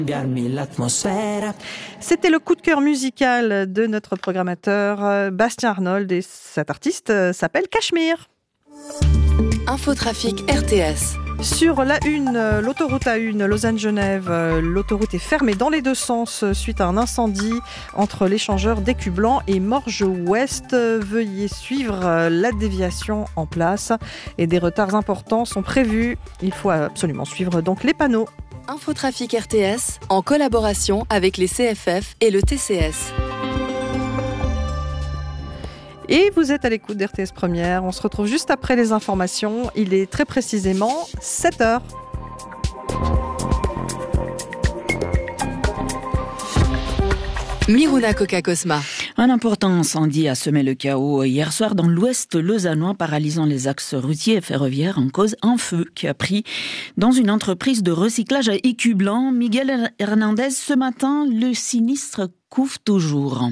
C'était le coup de cœur musical de notre programmateur Bastien Arnold et cet artiste s'appelle Cachemire. Infotrafic RTS. Sur la 1, l'autoroute A1 Lausanne-Genève, l'autoroute est fermée dans les deux sens suite à un incendie entre l'échangeur d'Écublanc et Morges-Ouest. Veuillez suivre la déviation en place et des retards importants sont prévus. Il faut absolument suivre donc les panneaux. Infotrafic RTS en collaboration avec les CFF et le TCS. Et vous êtes à l'écoute d'RTS Première. On se retrouve juste après les informations. Il est très précisément 7h. Miruna Coca-Cosma. Un important incendie a semé le chaos hier soir dans l'ouest lausannois, paralysant les axes routiers et ferroviaires. En cause, un feu qui a pris dans une entreprise de recyclage à Écublanc. Miguel Hernandez, ce matin, le sinistre couve toujours.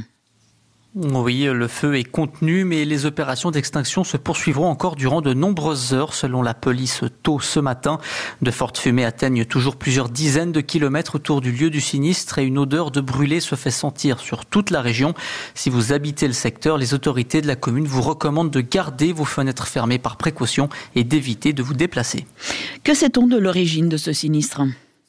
Oui, le feu est contenu, mais les opérations d'extinction se poursuivront encore durant de nombreuses heures, selon la police tôt ce matin. De fortes fumées atteignent toujours plusieurs dizaines de kilomètres autour du lieu du sinistre et une odeur de brûlé se fait sentir sur toute la région. Si vous habitez le secteur, les autorités de la commune vous recommandent de garder vos fenêtres fermées par précaution et d'éviter de vous déplacer. Que sait-on de l'origine de ce sinistre ?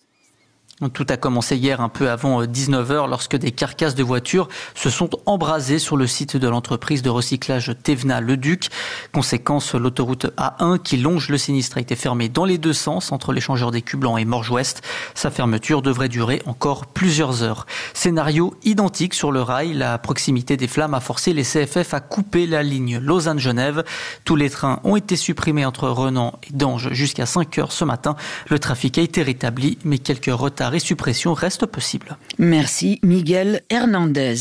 Tout a commencé hier un peu avant 19h lorsque des carcasses de voitures se sont embrasées sur le site de l'entreprise de recyclage Thévenat-le-Duc. Conséquence, l'autoroute A1 qui longe le sinistre a été fermée dans les deux sens entre l'échangeur d'Écublanc et Morges-Ouest. Sa fermeture devrait durer encore plusieurs heures. Scénario identique sur le rail. La proximité des flammes a forcé les CFF à couper la ligne Lausanne-Genève. Tous les trains ont été supprimés entre Renan et Dange jusqu'à 5h ce matin. Le trafic a été rétabli, mais quelques retards et suppression reste possible. Merci Miguel Hernandez.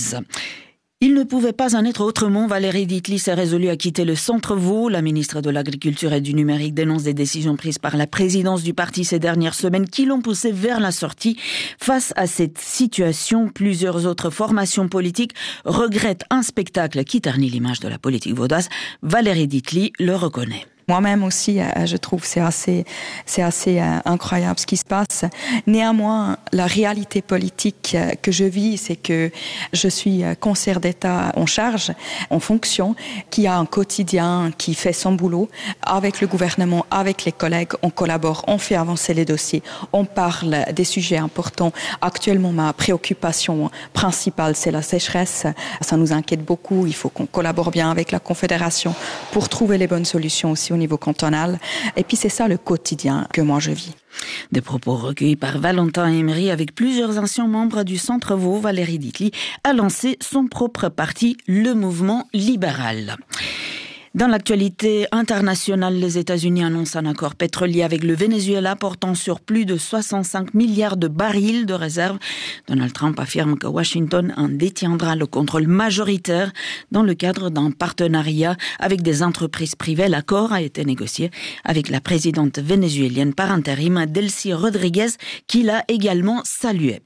Il ne pouvait pas en être autrement. Valérie Ditli s'est résolue à quitter le Centre-Vaud. La ministre de l'Agriculture et du Numérique dénonce des décisions prises par la présidence du parti ces dernières semaines qui l'ont poussée vers la sortie. Face à cette situation, plusieurs autres formations politiques regrettent un spectacle qui ternit l'image de la politique vaudoise. Valérie Ditli le reconnaît. Moi-même aussi, je trouve c'est assez incroyable ce qui se passe. Néanmoins, la réalité politique que je vis, c'est que je suis conseillère d'État en charge, en fonction, qui a un quotidien, qui fait son boulot avec le gouvernement, avec les collègues. On collabore, on fait avancer les dossiers, on parle des sujets importants. Actuellement, ma préoccupation principale, c'est la sécheresse. Ça nous inquiète beaucoup. Il faut qu'on collabore bien avec la Confédération pour trouver les bonnes solutions aussi au niveau cantonal. Et puis c'est ça le quotidien que moi je vis. Des propos recueillis par Valentin Emery avec plusieurs anciens membres du Centre-Vaud. Valérie Ditli a lancé son propre parti, le Mouvement libéral. Dans l'actualité internationale, les États-Unis annoncent un accord pétrolier avec le Venezuela portant sur plus de 65 milliards de barils de réserve. Donald Trump affirme que Washington en détiendra le contrôle majoritaire dans le cadre d'un partenariat avec des entreprises privées. L'accord a été négocié avec la présidente vénézuélienne par intérim, Delcy Rodriguez, qui l'a également salué.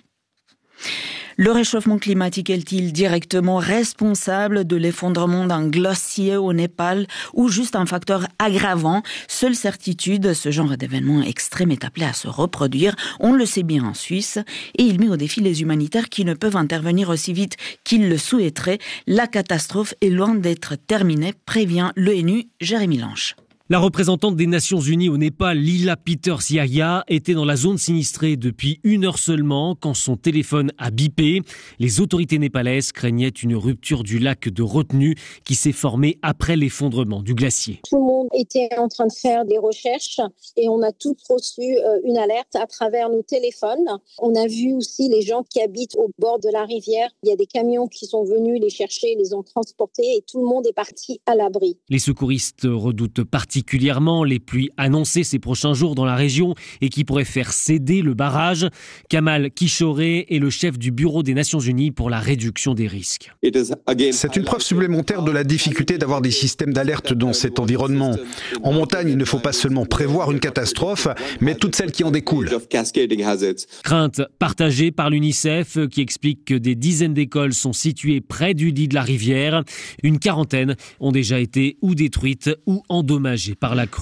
Le réchauffement climatique est-il directement responsable de l'effondrement d'un glacier au Népal ou juste un facteur aggravant? Seule certitude, ce genre d'événement extrême est appelé à se reproduire. On le sait bien en Suisse et il met au défi les humanitaires qui ne peuvent intervenir aussi vite qu'ils le souhaiteraient. La catastrophe est loin d'être terminée, prévient l'ONU, Jérémy Lange. La représentante des Nations Unies au Népal, Lila Peters-Yahya, était dans la zone sinistrée depuis 1 heure seulement quand son téléphone a bipé. Les autorités népalaises craignaient une rupture du lac de retenue qui s'est formé après l'effondrement du glacier. Tout le monde était en train de faire des recherches et on a tous reçu une alerte à travers nos téléphones. On a vu aussi les gens qui habitent au bord de la rivière. Il y a des camions qui sont venus les chercher, les ont transportés et tout le monde est parti à l'abri. Les secouristes redoutent particulièrement les pluies annoncées ces prochains jours dans la région et qui pourraient faire céder le barrage. Kamal Kishore est le chef du Bureau des Nations Unies pour la réduction des risques. C'est une preuve supplémentaire de la difficulté d'avoir des systèmes d'alerte dans cet environnement. En montagne, il ne faut pas seulement prévoir une catastrophe, mais toutes celles qui en découlent. Crainte partagée par l'UNICEF qui explique que des dizaines d'écoles sont situées près du lit de la rivière. Une quarantaine ont déjà été ou détruites ou endommagées par la crue.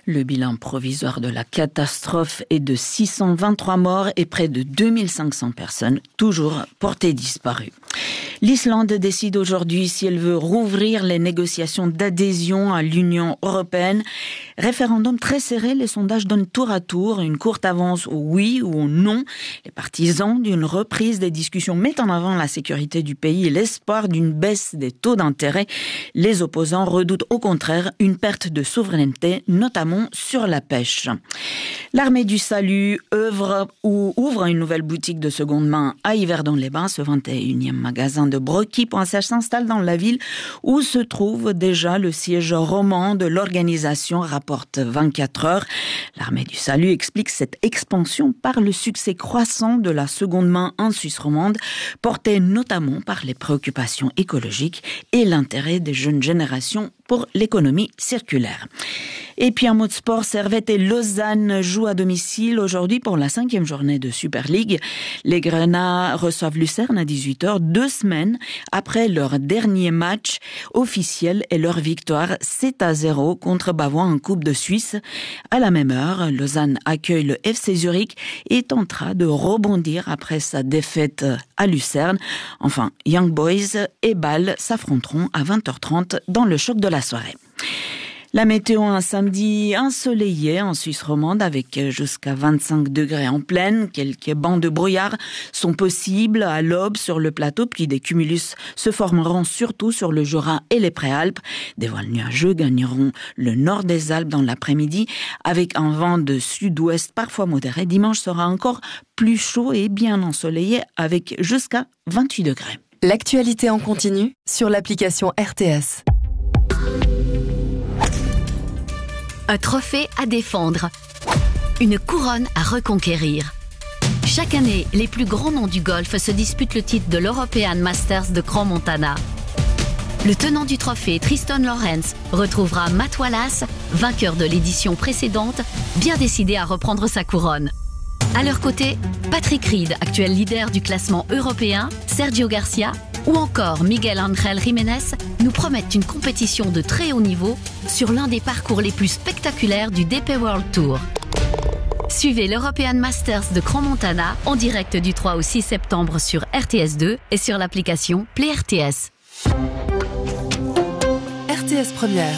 Le bilan provisoire de la catastrophe est de 623 morts et près de 2500 personnes toujours portées disparues. L'Islande décide aujourd'hui si elle veut rouvrir les négociations d'adhésion à l'Union européenne. Référendum très serré, les sondages donnent tour à tour une courte avance au oui ou au non. Les partisans d'une reprise des discussions mettent en avant la sécurité du pays et l'espoir d'une baisse des taux d'intérêt. Les opposants redoutent au contraire une perte de souveraineté, notamment sur la pêche. L'Armée du Salut ouvre une nouvelle boutique de seconde main à Yverdon-les-Bains. Ce 21e magasin de Brocky.ch s'installe dans la ville où se trouve déjà le siège roman de l'organisation, rapporte 24 heures. L'Armée du Salut explique cette expansion par le succès croissant de la seconde main en Suisse romande, porté notamment par les préoccupations écologiques et l'intérêt des jeunes générations pour l'économie circulaire. Et puis un mot de sport, Servette et Lausanne jouent à domicile aujourd'hui pour la 5e journée de Super League. Les Grenats reçoivent Lucerne à 18h, 2 semaines après leur dernier match officiel et leur victoire 7-0 contre Bavois en Coupe de Suisse. À la même heure, Lausanne accueille le FC Zurich et tentera de rebondir après sa défaite à Lucerne. Enfin, Young Boys et Bâle s'affronteront à 20h30 dans le choc de la soirée. La météo, un samedi ensoleillé en Suisse romande avec jusqu'à 25 degrés en pleine. Quelques bancs de brouillard sont possibles à l'aube sur le plateau, puis des cumulus se formeront surtout sur le Jura et les Préalpes. Des voiles nuageux gagneront le nord des Alpes dans l'après-midi avec un vent de sud-ouest parfois modéré. Dimanche sera encore plus chaud et bien ensoleillé avec jusqu'à 28 degrés. L'actualité en continu sur l'application RTS. Un trophée à défendre, une couronne à reconquérir. Chaque année, les plus grands noms du golf se disputent le titre de l'European Masters de Crans-Montana. Le tenant du trophée, Tristan Lawrence, retrouvera Matt Wallace, vainqueur de l'édition précédente, bien décidé à reprendre sa couronne. À leur côté, Patrick Reed, actuel leader du classement européen, Sergio Garcia ou encore Miguel Ángel Jiménez nous promettent une compétition de très haut niveau sur l'un des parcours les plus spectaculaires du DP World Tour. Suivez l'European Masters de Crans-Montana en direct du 3 au 6 septembre sur RTS2 et sur l'application Play RTS. RTS Première,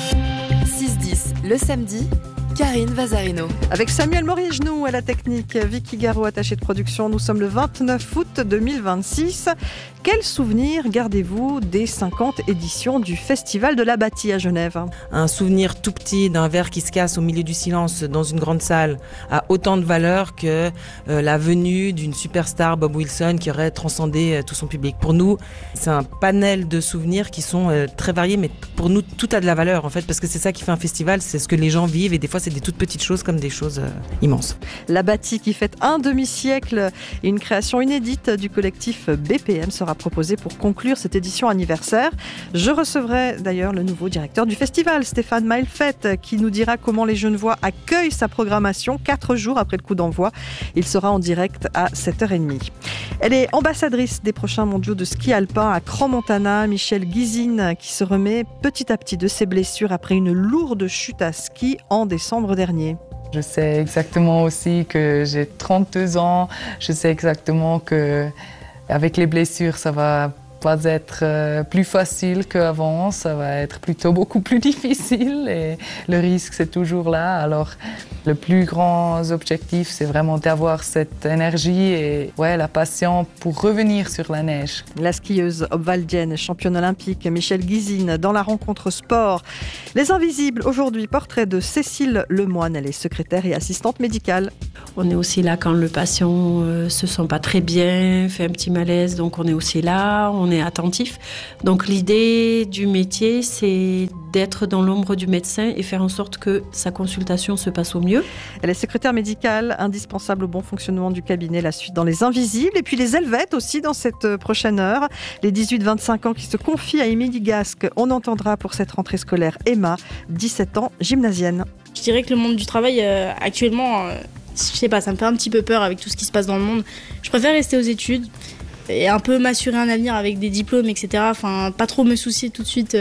6-10 le samedi, Karine Vazarino. Avec Samuel Morigenou à la technique, Vicky Garot attachée de production, nous sommes le 29 août 2026. Quel souvenir gardez-vous des 50 éditions du Festival de la Bâtie à Genève ? Un souvenir tout petit d'un verre qui se casse au milieu du silence dans une grande salle a autant de valeur que la venue d'une superstar, Bob Wilson, qui aurait transcendé tout son public. Pour nous, c'est un panel de souvenirs qui sont très variés, mais pour nous, tout a de la valeur en fait, parce que c'est ça qui fait un festival, c'est ce que les gens vivent, et des fois c'est des toutes petites choses comme des choses immenses. La Bâtie qui fête un demi-siècle et une création inédite du collectif BPM sera proposée pour conclure cette édition anniversaire. Je recevrai d'ailleurs le nouveau directeur du festival, Stéphane Mailfet, qui nous dira comment les Genevois accueillent sa programmation 4 jours après le coup d'envoi. Il sera en direct à 7h30. Elle est ambassadrice des prochains mondiaux de ski alpin à Crans-Montana, Michèle Guizine, qui se remet petit à petit de ses blessures après une lourde chute à ski en décembre dernier. Je sais exactement aussi que j'ai 32 ans. Je sais exactement que avec les blessures, ça va pas être plus facile qu'avant. Ça va être plutôt beaucoup plus difficile et le risque, c'est toujours là. Alors, le plus grand objectif, c'est vraiment d'avoir cette énergie et la passion pour revenir sur la neige. La skieuse obvaldienne, championne olympique, Michèle Guizine, dans la rencontre sport. Les Invisibles, aujourd'hui, portrait de Cécile Lemoine. Elle est secrétaire et assistante médicale. On est aussi là quand le patient se sent pas très bien, fait un petit malaise, donc on est aussi là, on est attentif. Donc l'idée du métier, c'est d'être dans l'ombre du médecin et faire en sorte que sa consultation se passe au mieux. Elle est secrétaire médicale, indispensable au bon fonctionnement du cabinet. La suite dans Les Invisibles. Et puis les Helvètes aussi dans cette prochaine heure. Les 18-25 ans qui se confient à Émilie Gasque. On entendra pour cette rentrée scolaire Emma, 17 ans, gymnasienne. Je dirais que le monde du travail actuellement, je sais pas, ça me fait un petit peu peur avec tout ce qui se passe dans le monde. Je préfère rester aux études et un peu m'assurer un avenir avec des diplômes, etc. Enfin, pas trop me soucier tout de suite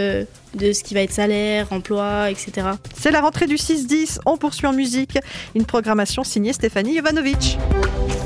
de ce qui va être salaire, emploi, etc. C'est la rentrée du 6-10, on poursuit en musique. Une programmation signée Stéphanie Jovanovic.